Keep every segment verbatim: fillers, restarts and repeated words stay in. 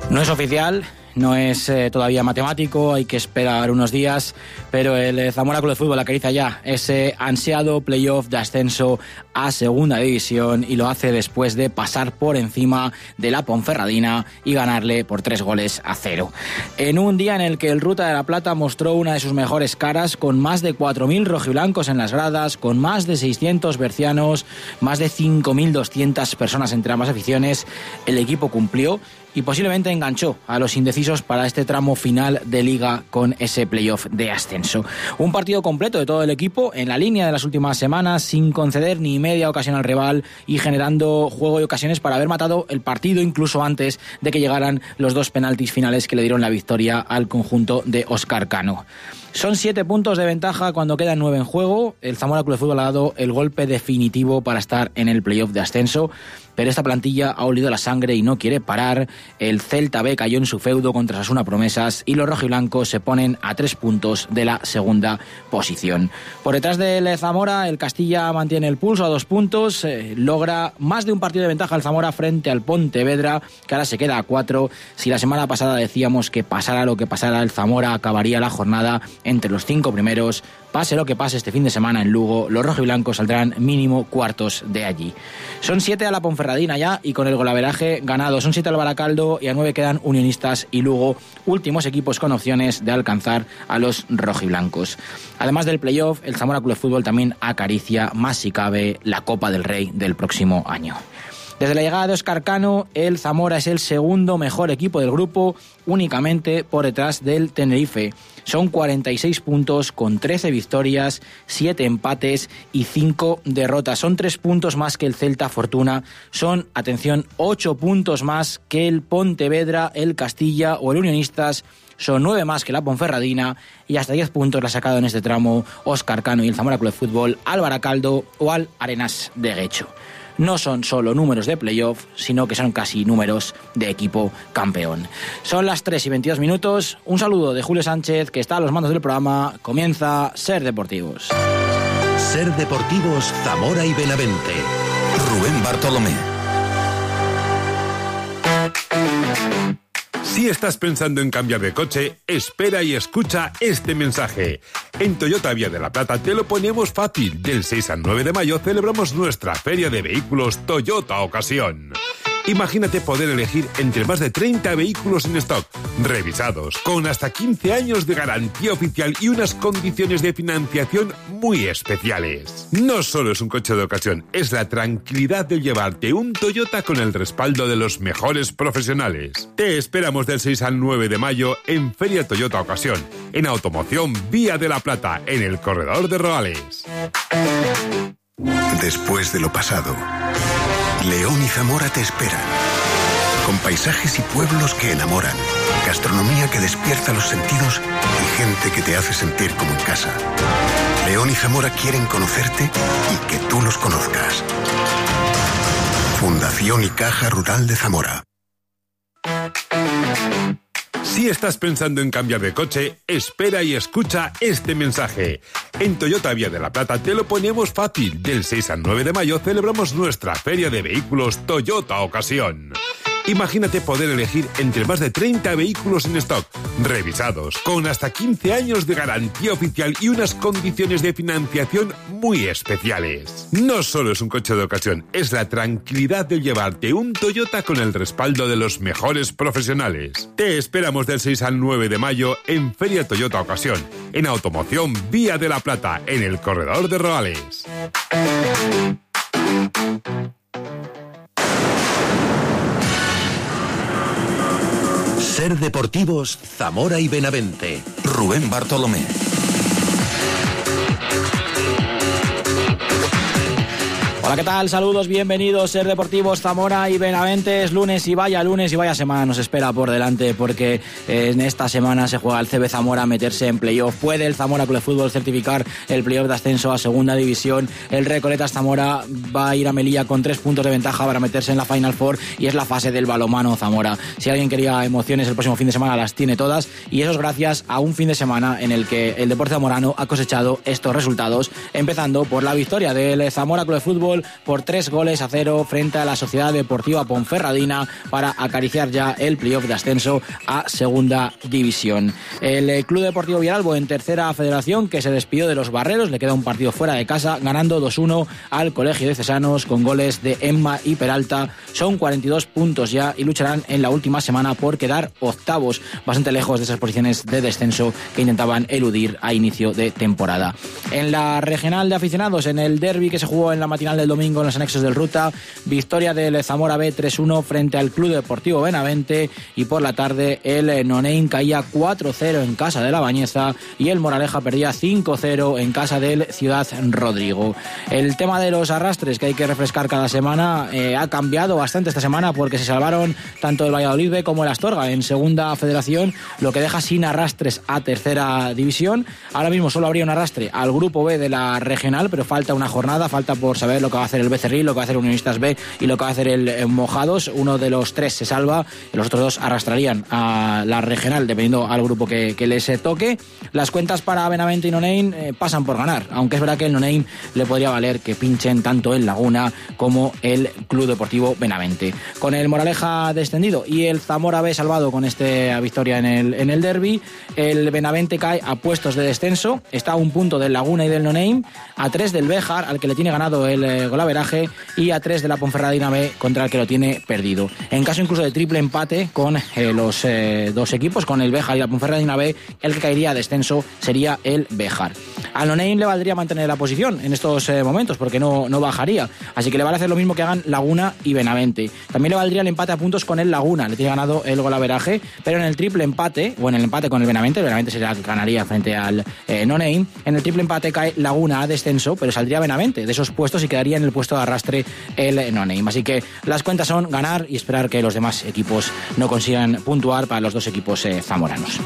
No es oficial, no es eh, todavía matemático, hay que esperar unos días, pero el eh, Zamora Club de Fútbol acaricia ya ese ansiado playoff de ascenso a Segunda División y lo hace después de pasar por encima de la Ponferradina y ganarle por tres goles a cero. En un día en el que el Ruta de la Plata mostró una de sus mejores caras, con más de cuatro mil rojiblancos en las gradas, con más de seiscientos bercianos, más de cinco mil doscientas personas entre ambas aficiones, el equipo cumplió y posiblemente enganchó a los indecisos para este tramo final de Liga con ese playoff de ascenso. Un partido completo de todo el equipo en la línea de las últimas semanas, sin conceder ni media ocasión al rival y generando juego y ocasiones para haber matado el partido incluso antes de que llegaran los dos penaltis finales que le dieron la victoria al conjunto de Óscar Cano. Son siete puntos de ventaja cuando quedan nueve en juego. El Zamora Club de Fútbol ha dado el golpe definitivo para estar en el playoff de ascenso, pero esta plantilla ha olido la sangre y no quiere parar. El Celta B cayó en su feudo contra Osasuna Promesas y los rojiblancos se ponen a tres puntos de la segunda posición. Por detrás del Zamora, el Castilla mantiene el pulso a dos puntos, eh, logra más de un partido de ventaja el Zamora frente al Pontevedra, que ahora se queda a cuatro. Si la semana pasada decíamos que pasara lo que pasara, el Zamora acabaría la jornada entre los cinco primeros. Pase lo que pase este fin de semana en Lugo, los rojiblancos saldrán mínimo cuartos de allí. Son siete a la Ponferradina ya y con el golaveraje ganado. Son siete al Baracaldo y a nueve quedan Unionistas y Lugo, últimos equipos con opciones de alcanzar a los rojiblancos. Además del playoff, el Zamora Club de Fútbol también acaricia, más si cabe, la Copa del Rey del próximo año. Desde la llegada de Óscar Cano, el Zamora es el segundo mejor equipo del grupo, únicamente por detrás del Tenerife. Son cuarenta y seis puntos con trece victorias, siete empates y cinco derrotas. Son tres puntos más que el Celta Fortuna. Son, atención, ocho puntos más que el Pontevedra, el Castilla o el Unionistas. Son nueve más que la Ponferradina y hasta diez puntos la ha sacado en este tramo Óscar Cano y el Zamora Club de Fútbol al Baracaldo o al Arenas de Guecho. No son solo números de playoff, sino que son casi números de equipo campeón. Son las tres y veintidós minutos. Un saludo de Julio Sánchez, que está a los mandos del programa. Comienza Ser Deportivos. Ser Deportivos Zamora y Benavente. Rubén Bartolomé. Si estás pensando en cambiar de coche, espera y escucha este mensaje. En Toyota Vía de la Plata te lo ponemos fácil. Del seis al nueve de mayo celebramos nuestra feria de vehículos Toyota Ocasión. Imagínate poder elegir entre más de treinta vehículos en stock, revisados, con hasta quince años de garantía oficial y unas condiciones de financiación muy especiales. No solo es un coche de ocasión, es la tranquilidad de llevarte un Toyota con el respaldo de los mejores profesionales. Te esperamos del seis al nueve de mayo en Feria Toyota Ocasión, en Automoción Vía de la Plata, en el Corredor de Roales. Después de lo pasado, León y Zamora te esperan, con paisajes y pueblos que enamoran, gastronomía que despierta los sentidos y gente que te hace sentir como en casa. León y Zamora quieren conocerte y que tú los conozcas. Fundación y Caja Rural de Zamora. Si estás pensando en cambiar de coche, espera y escucha este mensaje. En Toyota Vía de la Plata te lo ponemos fácil. Del seis al nueve de mayo celebramos nuestra feria de vehículos Toyota Ocasión. Imagínate poder elegir entre más de treinta vehículos en stock, revisados, con hasta quince años de garantía oficial y unas condiciones de financiación muy especiales. No solo es un coche de ocasión, es la tranquilidad de llevarte un Toyota con el respaldo de los mejores profesionales. Te esperamos del seis al nueve de mayo en Feria Toyota Ocasión, en Automoción Vía de la Plata, en el Corredor de Roales. Ser Deportivos Zamora y Benavente. Rubén Bartolomé. Hola, ¿qué tal? Saludos, bienvenidos, Ser Deportivos Zamora y Benavente. Es lunes y vaya lunes y vaya semana nos espera por delante, porque en esta semana se juega el C B Zamora a meterse en playoff. ¿Puede el Zamora Club de Fútbol certificar el playoff de ascenso a Segunda División? El Recoletas Zamora va a ir a Melilla con tres puntos de ventaja para meterse en la Final Four y es la fase del balonmano Zamora. Si alguien quería emociones el próximo fin de semana, las tiene todas, y eso es gracias a un fin de semana en el que el deporte zamorano ha cosechado estos resultados, empezando por la victoria del Zamora Club de Fútbol Fútbol por tres goles a cero frente a la Sociedad Deportiva Ponferradina para acariciar ya el playoff de ascenso a Segunda División. El Club Deportivo Villalbo en Tercera Federación, que se despidió de los Barreros, le queda un partido fuera de casa, ganando dos uno al Colegio de Cesanos con goles de Emma y Peralta. Son cuarenta y dos puntos ya y lucharán en la última semana por quedar octavos, bastante lejos de esas posiciones de descenso que intentaban eludir a inicio de temporada. En la regional de aficionados, en el derbi que se jugó en la matinal del domingo en los anexos del Ruta, victoria del Zamora B tres uno frente al Club Deportivo Benavente, y por la tarde el Nonein caía cuatro cero en casa de La Bañeza y el Moraleja perdía cinco cero en casa del Ciudad Rodrigo. El tema de los arrastres, que hay que refrescar cada semana, eh, ha cambiado bastante esta semana porque se salvaron tanto el Valladolid B como el Astorga en Segunda Federación, lo que deja sin arrastres a Tercera División. Ahora mismo solo habría un arrastre al Grupo B de la regional, pero falta una jornada, falta por saber lo que va a hacer el Becerril, lo que va a hacer Unionistas B y lo que va a hacer el Mojados. Uno de los tres se salva y los otros dos arrastrarían a la regional dependiendo al grupo que, que les toque. Las cuentas para Benavente y Nonein eh, pasan por ganar, aunque es verdad que el Nonein le podría valer que pinchen tanto el Laguna como el Club Deportivo Benavente. Con el Moraleja descendido y el Zamora B salvado con esta victoria en el, en el derbi, el Benavente cae a puestos de descenso, está a un punto del Laguna y del Nonein, a tres del Béjar, al que le tiene ganado el eh, golaveraje, y a tres de la Ponferradina B, contra el que lo tiene perdido. En caso incluso de triple empate con eh, los eh, dos equipos, con el Béjar y la Ponferradina B, el que caería a descenso sería el Béjar. Al Nonein le valdría mantener la posición en estos eh, momentos, porque no, no bajaría, así que le vale hacer lo mismo que hagan Laguna y Benavente. También le valdría el empate a puntos con el Laguna, le tiene ganado el golaveraje, pero en el triple empate, o en el empate con el Benavente, el Benavente sería el que ganaría frente al eh, Nonein, en el triple empate cae Laguna a descenso, pero saldría Benavente de esos puestos y quedaría en el puesto de arrastre el Nonein. Así que las cuentas son ganar y esperar que los demás equipos no consigan puntuar para los dos equipos eh, zamoranos.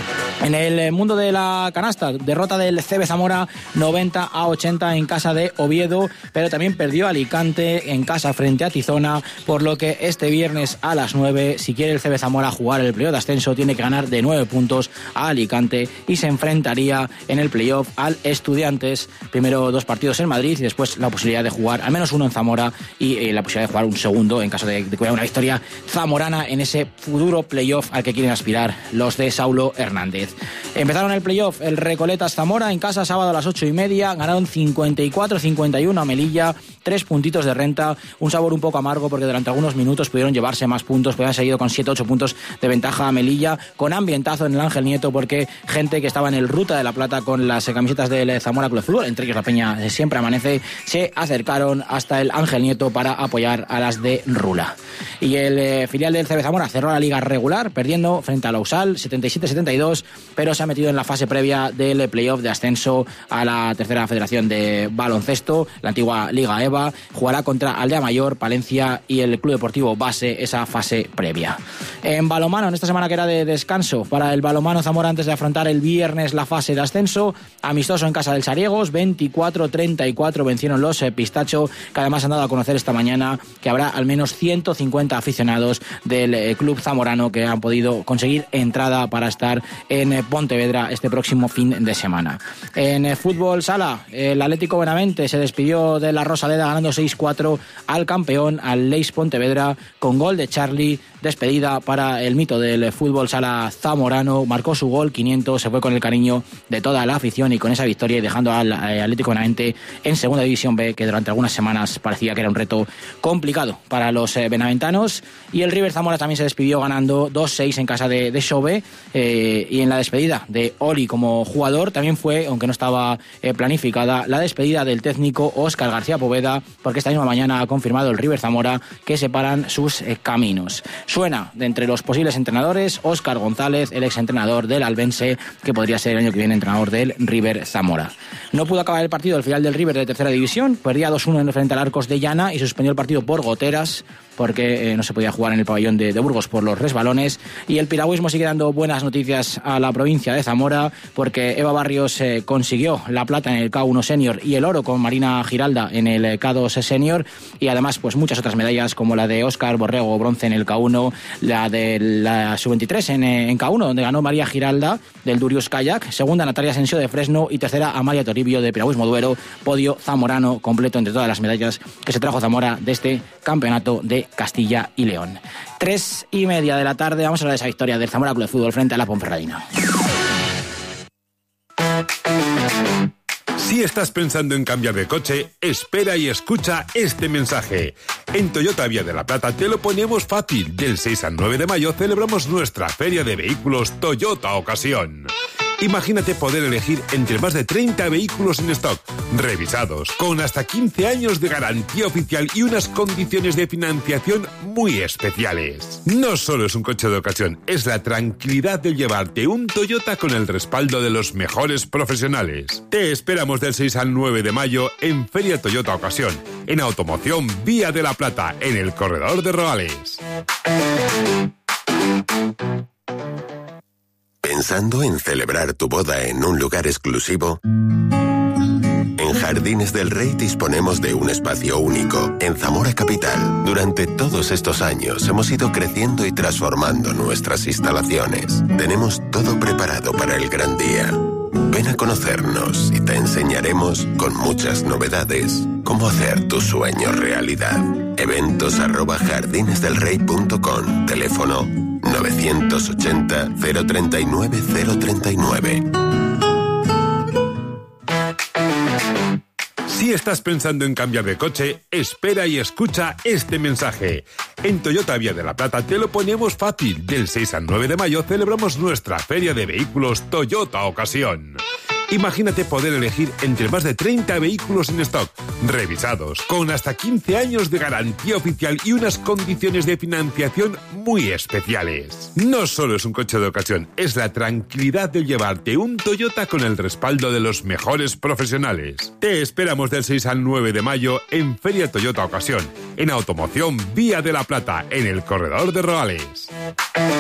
En el mundo de la canasta, derrota del C B Zamora noventa a ochenta en casa de Oviedo, pero también perdió Alicante en casa frente a Tizona, por lo que este viernes a las nueve, si quiere el C B Zamora jugar el playoff de ascenso, tiene que ganar de nueve puntos a Alicante y se enfrentaría en el playoff al Estudiantes. Primero dos partidos en Madrid y después la posibilidad de jugar al menos uno en Zamora y eh, la posibilidad de jugar un segundo en caso de, de que haya una victoria zamorana en ese futuro playoff al que quieren aspirar los de Saulo Hernández. Empezaron el playoff el Recoletas Zamora en casa sábado a las ocho y media, ganaron cincuenta y cuatro a cincuenta y uno a Melilla, tres puntitos de renta, un sabor un poco amargo porque durante algunos minutos pudieron llevarse más puntos, podían seguido con siete ocho puntos de ventaja a Melilla, con ambientazo en el Ángel Nieto porque gente que estaba en el Ruta de la Plata con las camisetas del Zamora Club de Fútbol, entre ellos la Peña de Siempre Amanece, se acercaron hasta el Ángel Nieto para apoyar a las de Rula. Y el eh, filial del C B Zamora cerró la liga regular perdiendo frente a Lausal setenta y siete a setenta y dos, pero se ha metido en la fase previa del playoff de ascenso a la Tercera Federación de Baloncesto, la antigua Liga EVA. Jugará contra Aldea Mayor, Palencia y el Club Deportivo Base esa fase previa. En balonmano, en esta semana que era de descanso para el balonmano Zamora antes de afrontar el viernes la fase de ascenso, amistoso en casa del Sariegos, veinticuatro a treinta y cuatro vencieron los eh, Pistacho, que además han dado a conocer esta mañana que habrá al menos ciento cincuenta aficionados del eh, club zamorano que han podido conseguir entrada para estar en eh, Pontevedra este próximo fin de semana. En el fútbol sala, el Atlético Benavente se despidió de la Rosaleda ganando seis cuatro al campeón, al Leis Pontevedra, con gol de Charlie. Despedida para el mito del fútbol sala zamorano, marcó su gol quinientos, se fue con el cariño de toda la afición y con esa victoria y dejando al Atlético Benavente en Segunda División B, que durante algunas semanas parecía que era un reto complicado para los benaventanos. Y el River Zamora también se despidió ganando dos seis en casa de, de Xove, eh, y en la despedida de Oli como jugador también fue, aunque no estaba eh, planificada, la despedida del técnico Óscar García Poveda, porque esta misma mañana ha confirmado el River Zamora que separan sus eh, caminos. Suena de entre los posibles entrenadores Óscar González, el exentrenador del Albense, que podría ser el año que viene entrenador del River Zamora. No pudo acabar el partido el final del River de Tercera División, perdía dos uno frente al Arcos de Llana y suspendió el partido por goteras. porque eh, no se podía jugar en el pabellón de, de Burgos por los resbalones. Y el piragüismo sigue dando buenas noticias a la provincia de Zamora, porque Eva Barrios eh, consiguió la plata en el K uno Senior y el oro con Marina Giralda en el K dos Senior, y además pues muchas otras medallas como la de Óscar Borrego, bronce en el K uno, la de la sub veintitrés en, en K uno, donde ganó María Giralda del Durius Kayak, segunda Natalia Asensio de Fresno y tercera Amalia Toribio de Piragüismo Duero. Podio zamorano completo entre todas las medallas que se trajo Zamora de este campeonato de Castilla y León. Tres y media de la tarde, vamos a hablar de esa victoria del Zamora Club de Fútbol frente a la Ponferradina. Si estás pensando en cambiar de coche, espera y escucha este mensaje. En Toyota Vía de la Plata te lo ponemos fácil. Del seis al nueve de mayo celebramos nuestra feria de vehículos Toyota Ocasión. Imagínate poder elegir entre más de treinta vehículos en stock, revisados, con hasta quince años de garantía oficial y unas condiciones de financiación muy especiales. No solo es un coche de ocasión, es la tranquilidad de llevarte un Toyota con el respaldo de los mejores profesionales. Te esperamos del seis al nueve de mayo en Feria Toyota Ocasión, en Automoción Vía de la Plata, en el Corredor de Roales. ¿Pensando en celebrar tu boda en un lugar exclusivo? En Jardines del Rey disponemos de un espacio único en Zamora Capital. Durante todos estos años hemos ido creciendo y transformando nuestras instalaciones. Tenemos todo preparado para el gran día. Ven a conocernos y te enseñaremos, con muchas novedades, cómo hacer tu sueño realidad. Eventos arroba jardines del rey punto com. Teléfono novecientos ochenta, cero treinta y nueve, cero treinta y nueve. Si estás pensando en cambiar de coche, espera y escucha este mensaje. En Toyota Vía de la Plata te lo ponemos fácil. Del seis al nueve de mayo celebramos nuestra feria de vehículos Toyota Ocasión. Imagínate poder elegir entre más de treinta vehículos en stock, revisados, con hasta quince años de garantía oficial y unas condiciones de financiación muy especiales. No solo es un coche de ocasión, es la tranquilidad de llevarte un Toyota con el respaldo de los mejores profesionales. Te esperamos del seis al nueve de mayo en Feria Toyota Ocasión, en Automoción Vía de la Plata, en el Corredor de Roales.